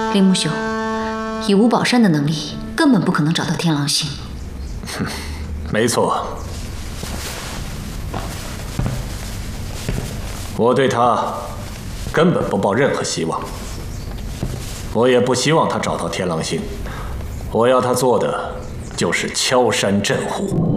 铃木兄，以吴宝山的能力，根本不可能找到天狼星。 没错，我对他根本不抱任何希望，我也不希望他找到天狼星。我要他做的就是敲山震虎。